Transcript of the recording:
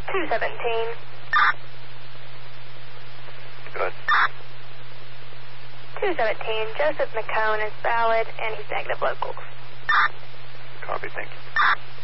217. Good. 217. Joseph McCone is valid, and he's negative locals. Copy, thank you.